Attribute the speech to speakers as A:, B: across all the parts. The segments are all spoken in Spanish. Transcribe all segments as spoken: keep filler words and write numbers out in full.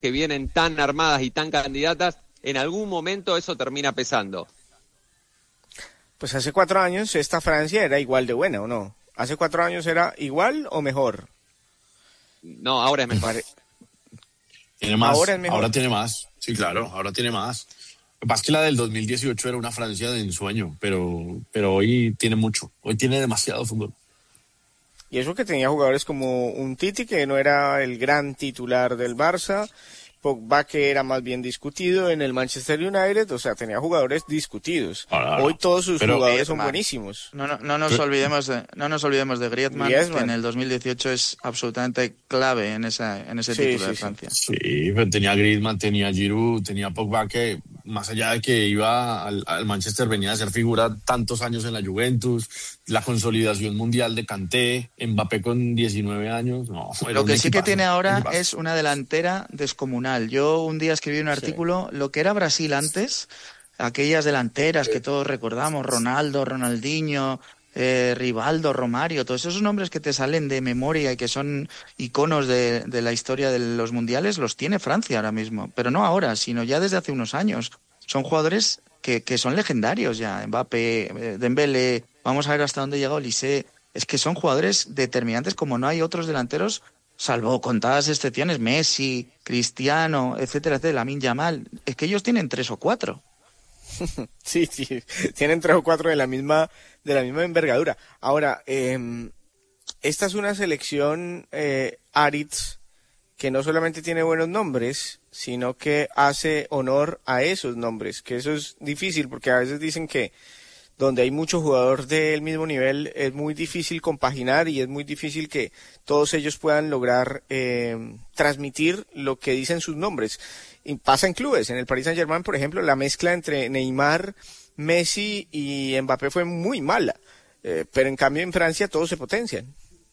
A: que vienen tan armadas y tan candidatas, en algún momento eso termina pesando.
B: Pues hace cuatro años esta Francia era igual de buena, ¿o no? ¿Hace cuatro años era igual o mejor?
A: No, ahora es mejor.
C: Tiene más,
B: ahora, es mejor.
C: ahora tiene más, sí, claro, ahora tiene más. Lo que pasa es que la del dos mil dieciocho era una Francia de ensueño, pero, pero hoy tiene mucho, hoy tiene demasiado fútbol.
B: Y eso que tenía jugadores como un Titi, que no era el gran titular del Barça, Pogba, que era más bien discutido en el Manchester United, o sea, tenía jugadores discutidos.
C: Ah, no,
B: Hoy todos sus
C: pero,
B: jugadores
D: Griezmann.
B: son buenísimos.
D: No, no, no nos olvidemos de, no nos olvidemos de Griezmann,
B: Griezmann.
D: que en el dos mil dieciocho es absolutamente clave en esa, en ese
B: Sí,
D: título
B: sí,
D: de
B: sí.
D: Francia.
C: Sí, pero tenía Griezmann, tenía Giroud, tenía Pogba, que más allá de que iba al, al Manchester, venía a ser figura tantos años en la Juventus, la consolidación mundial de Kanté, Mbappé con diecinueve años. No, era
D: Lo
C: un
D: que sí que
C: equipazo,
D: tiene ahora
C: equipazo.
D: es una delantera descomunal. Yo un día escribí un artículo, sí. Lo que era Brasil antes, aquellas delanteras que todos recordamos, Ronaldo, Ronaldinho, eh, Rivaldo, Romario, todos esos nombres que te salen de memoria y que son iconos de, de la historia de los mundiales, los tiene Francia ahora mismo. Pero no ahora, sino ya desde hace unos años. Son jugadores que, que son legendarios ya. Mbappé, Dembélé, vamos a ver hasta dónde llega Olise. Es que son jugadores determinantes como no hay otros delanteros, salvo contadas excepciones, Messi, Cristiano, etcétera, etcétera, Lamine Yamal. Es que ellos tienen tres o cuatro.
B: Sí, sí, tienen tres o cuatro de la misma, de la misma envergadura. Ahora, eh, esta es una selección, eh, Aritz, que no solamente tiene buenos nombres, sino que hace honor a esos nombres, que eso es difícil, porque a veces dicen que donde hay muchos jugadores del mismo nivel es muy difícil compaginar y es muy difícil que todos ellos puedan lograr eh, transmitir lo que dicen sus nombres. Y pasa en clubes, en el Paris Saint-Germain, por ejemplo, la mezcla entre Neymar, Messi y Mbappé fue muy mala, eh, pero en cambio en Francia todos se potencian.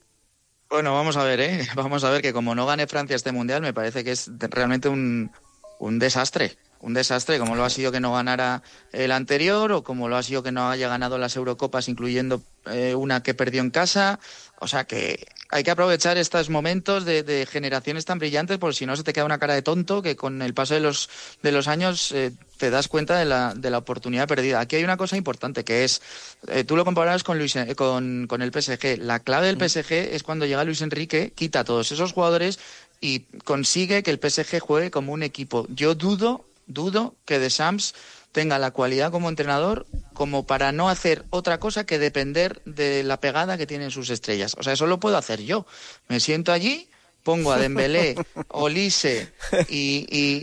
D: Bueno, vamos a ver, ¿eh? Vamos a ver que como no gane Francia este Mundial, me parece que es realmente un, un desastre. Un desastre, como lo ha sido que no ganara el anterior o como lo ha sido que no haya ganado las Eurocopas, incluyendo eh, una que perdió en casa. O sea que hay que aprovechar estos momentos de, de generaciones tan brillantes, porque si no se te queda una cara de tonto que con el paso de los de los años eh, te das cuenta de la de la oportunidad perdida. Aquí hay una cosa importante que es, eh, tú lo comparabas con Luis eh, con, con el P S G. La clave del P S G es cuando llega Luis Enrique, quita a todos esos jugadores y consigue que el P S G juegue como un equipo. Yo dudo Dudo que Deschamps tenga la cualidad como entrenador como para no hacer otra cosa que depender de la pegada que tienen sus estrellas. O sea, eso lo puedo hacer yo. Me siento allí, pongo a Dembélé, Olise y,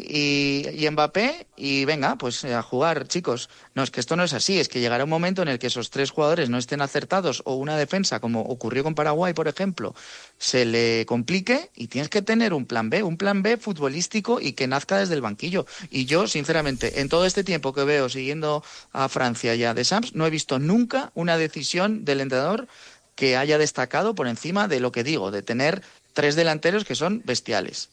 D: y, y, y Mbappé y venga, pues a jugar, chicos. No, es que esto no es así, es que llegará un momento en el que esos tres jugadores no estén acertados o una defensa, como ocurrió con Paraguay, por ejemplo, se le complique y tienes que tener un plan B, un plan B futbolístico y que nazca desde el banquillo. Y yo, sinceramente, en todo este tiempo que veo siguiendo a Francia y a Deschamps, no he visto nunca una decisión del entrenador que haya destacado por encima de lo que digo, de tener tres delanteros que son bestiales.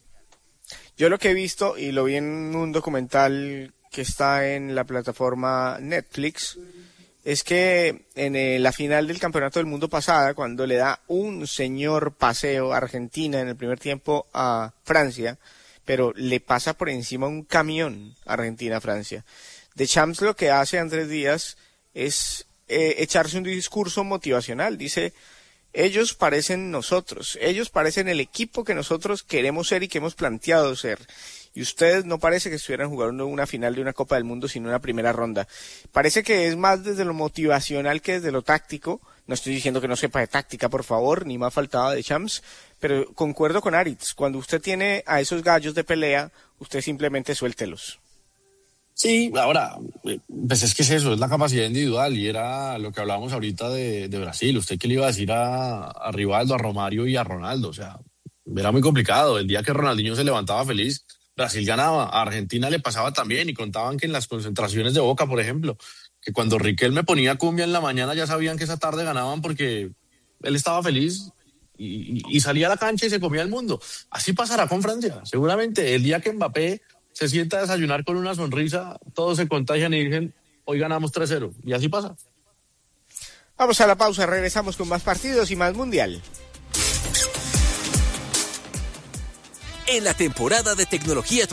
B: Yo lo que he visto, y lo vi en un documental que está en la plataforma Netflix, es que en eh, la final del Campeonato del Mundo pasada, cuando le da un señor paseo a Argentina en el primer tiempo a Francia, pero le pasa por encima un camión Argentina a Francia. Deschamps lo que hace Andrés Díaz es eh, echarse un discurso motivacional. Dice, ellos parecen nosotros, ellos parecen el equipo que nosotros queremos ser y que hemos planteado ser. Y ustedes no parece que estuvieran jugando una final de una Copa del Mundo, sino una primera ronda. Parece que es más desde lo motivacional que desde lo táctico. No estoy diciendo que no sepa de táctica, por favor, ni más faltaba de Champs, pero concuerdo con Aritz. Cuando usted tiene a esos gallos de pelea, usted simplemente suéltelos.
C: Sí, ahora, pues es que es eso, es la capacidad individual y era lo que hablábamos ahorita de, de Brasil. ¿Usted qué le iba a decir a, a Rivaldo, a Romario y a Ronaldo? O sea, era muy complicado. El día que Ronaldinho se levantaba feliz, Brasil ganaba. A Argentina le pasaba también y contaban que en las concentraciones de Boca, por ejemplo, que cuando Riquelme ponía cumbia en la mañana ya sabían que esa tarde ganaban porque él estaba feliz y, y, y salía a la cancha y se comía el mundo. Así pasará con Francia. Seguramente el día que Mbappé se sienta a desayunar con una sonrisa, todos se contagian y dicen, hoy ganamos tres cero. Y así pasa.
B: Vamos a la pausa, regresamos con más partidos y más Mundial.
E: en la temporada de tecnología